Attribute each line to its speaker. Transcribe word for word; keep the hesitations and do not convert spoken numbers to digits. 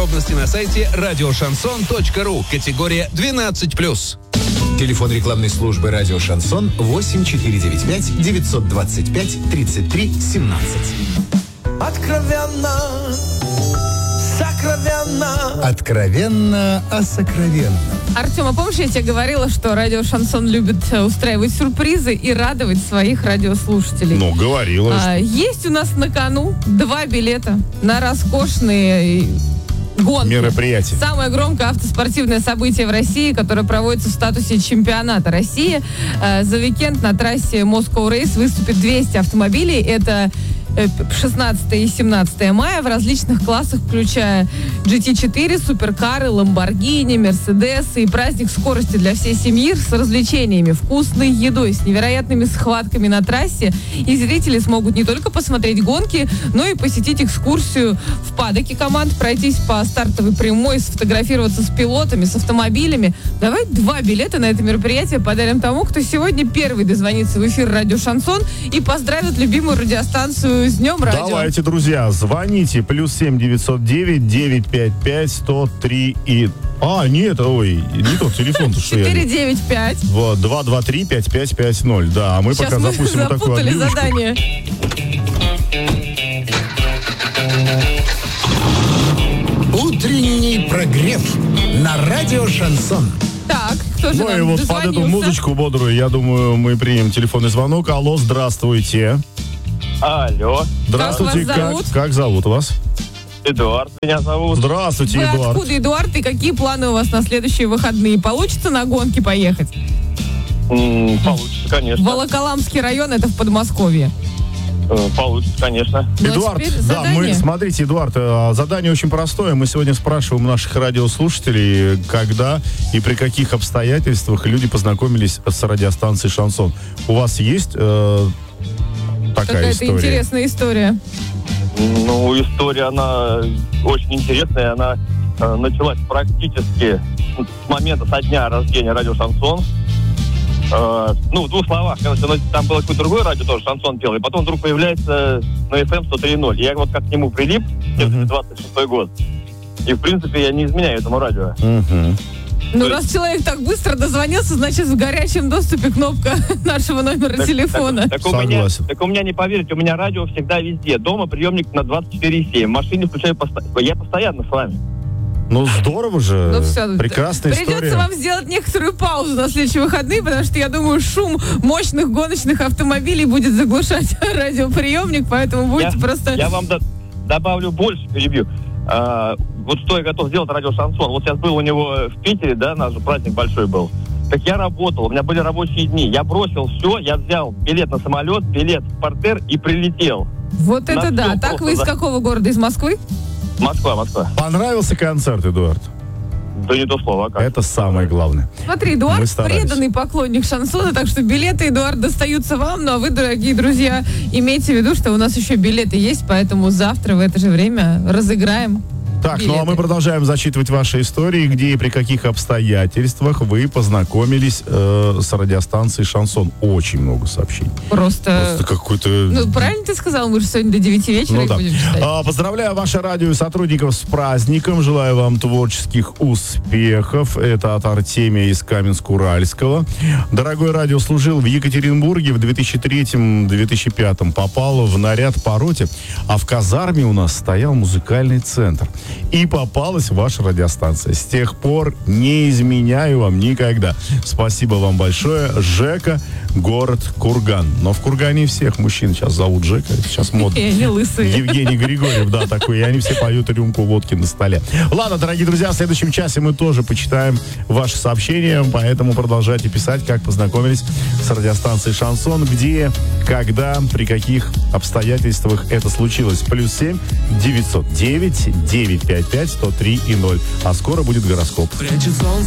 Speaker 1: Подробности на сайте радиошансон точка ру. Категория двенадцать плюс.
Speaker 2: Телефон рекламной службы «Радио Шансон» восемь четыре девять пять девятьсот двадцать пять тридцать три семнадцать.
Speaker 3: Откровенно, сокровенно.
Speaker 2: Откровенно о сокровенном.
Speaker 4: Артем, а помнишь, я тебе говорила, что радио Шансон любит устраивать сюрпризы и радовать своих радиослушателей?
Speaker 5: Ну, говорила.
Speaker 4: А, есть у нас на кону два билета на роскошные гонки.
Speaker 5: Мероприятие.
Speaker 4: Самое громкое автоспортивное событие в России, которое проводится в статусе чемпионата России. А, за уикенд на трассе Moscow Race выступит двести автомобилей. Это шестнадцатое и семнадцатое мая в различных классах, включая джи ти четыре, суперкары, ламборгини, мерседесы и праздник скорости для всей семьи с развлечениями, вкусной едой, с невероятными схватками на трассе. И зрители смогут не только посмотреть гонки, но и посетить экскурсию в падоке команд, пройтись по стартовой прямой, сфотографироваться с пилотами, с автомобилями. Давай два билета на это мероприятие подарим тому, кто сегодня первый дозвонится в эфир радио Шансон и поздравит любимую радиостанцию с Днем Радио.
Speaker 5: Давайте, друзья, звоните. Плюс семь девятьсот девять девятьсот пятьдесят пять сто три и... А, нет, ой, не тот телефон-то, что я...
Speaker 4: четыре девять пять.
Speaker 5: Вот, два два три пять пять пять ноль. Да, а мы
Speaker 4: Сейчас
Speaker 5: пока
Speaker 4: мы
Speaker 5: запустим вот такую
Speaker 4: запутали
Speaker 5: отбивочку.
Speaker 4: задание.
Speaker 2: Утренний прогрев на радио Шансон.
Speaker 4: Так, кто же
Speaker 5: Ну и
Speaker 4: нам
Speaker 5: вот под эту
Speaker 4: дозвонился?
Speaker 5: музычку бодрую, я думаю, мы примем телефонный звонок. Алло, здравствуйте.
Speaker 6: Алло,
Speaker 5: Здравствуйте,
Speaker 4: Как вас зовут?
Speaker 5: Как, как зовут вас?
Speaker 6: Эдуард меня зовут.
Speaker 5: Здравствуйте,
Speaker 4: Вы
Speaker 5: Эдуард.
Speaker 4: откуда, Эдуард, и какие планы у вас на следующие выходные? Получится на гонки поехать?
Speaker 6: М, Получится, конечно.
Speaker 4: Волоколамский район, это в Подмосковье.
Speaker 6: Э, Получится, конечно.
Speaker 4: Ну, а
Speaker 5: Эдуард,
Speaker 4: теперь
Speaker 5: да, мы,
Speaker 4: задание.
Speaker 5: смотрите, Эдуард, э, задание очень простое. Мы сегодня спрашиваем наших радиослушателей, когда и при каких обстоятельствах люди познакомились с радиостанцией «Шансон». У вас есть э, такая
Speaker 4: Какая-то
Speaker 5: история?
Speaker 4: интересная история.
Speaker 6: Ну, история, она очень интересная. Она э, началась практически с момента, со дня рождения радио «Шансон». Э, ну, в двух словах. Короче, ну, там было какое-то другое радио, тоже «Шансон» пел, и потом вдруг появляется на эф эм сто три ноль. И я вот как к нему прилип,
Speaker 5: Мгм.
Speaker 6: двадцать шестой год. И, в принципе, я не изменяю этому радио.
Speaker 5: Мгм.
Speaker 4: Ну,
Speaker 6: То
Speaker 4: раз человек так быстро дозвонился, значит, в горячем доступе кнопка нашего номера
Speaker 6: Так-
Speaker 4: телефона.
Speaker 6: Так, так у меня,
Speaker 5: Согласен.
Speaker 6: так у меня, не поверите, у меня радио всегда везде. Дома приемник на двадцать четыре семь. В машине включаю постоянно. Я постоянно с вами.
Speaker 5: Ну, здорово же.
Speaker 4: Ну все,
Speaker 5: Прекрасная
Speaker 4: придется
Speaker 5: история.
Speaker 4: вам сделать некоторую паузу на следующие выходные, потому что, я думаю, шум мощных гоночных автомобилей будет заглушать радиоприемник, поэтому будете
Speaker 6: я,
Speaker 4: просто...
Speaker 6: я вам до- добавлю больше, перебью. А, вот что я готов сделать радио «Шансон». Вот сейчас был у него в Питере, да, наш же праздник большой был. Так я работал, у меня были рабочие дни. Я бросил все, я взял билет на самолет, билет в Портер и прилетел.
Speaker 4: Вот
Speaker 6: на
Speaker 4: это да.
Speaker 6: всё
Speaker 4: Так вы из
Speaker 6: просто, да.
Speaker 4: какого города? Из Москвы?
Speaker 6: Москва, Москва.
Speaker 5: Понравился концерт, Эдуард?
Speaker 6: Да не то слово, а как?
Speaker 5: Это самое главное.
Speaker 4: Смотри,
Speaker 5: Мы
Speaker 4: Эдуард
Speaker 5: старались.
Speaker 4: преданный поклонник шансона, так что билеты, Эдуард, достаются вам. Ну а вы, дорогие друзья, имейте в виду, что у нас еще билеты есть, поэтому завтра в это же время разыграем.
Speaker 5: Так, ну а
Speaker 4: билеты.
Speaker 5: мы продолжаем зачитывать ваши истории, где и при каких обстоятельствах вы познакомились э, с радиостанцией «Шансон». Очень много сообщений.
Speaker 4: Просто...
Speaker 5: Просто какой-то...
Speaker 4: Ну, правильно ты сказал, мы же сегодня до девяти вечера
Speaker 5: Ну
Speaker 4: их
Speaker 5: да.
Speaker 4: будем читать.
Speaker 5: А, Поздравляю ваше радио и сотрудников с праздником. Желаю вам творческих успехов. Это от Артемия из Каменск-Уральского. Дорогой радио, служил в Екатеринбурге в две тысячи третьем — две тысячи пятом. Попал в наряд по роте, а в казарме у нас стоял музыкальный центр. И попалась ваша радиостанция. С тех пор не изменяю вам никогда. Спасибо вам большое. Жека, город Курган. Но в Кургане всех мужчин сейчас зовут Жека. Это сейчас модно.
Speaker 4: И они лысые.
Speaker 5: Евгений Григорьев, да, такой. И они все поют рюмку водки на столе. Ладно, дорогие друзья, в следующем часе мы тоже почитаем ваши сообщения, поэтому продолжайте писать, как познакомились с радиостанцией «Шансон», где, когда, при каких обстоятельствах это случилось. Плюс семь девятьсот девять девятьсот пятьдесят пять сто три и ноль. А скоро будет гороскоп.
Speaker 3: Прячет солнце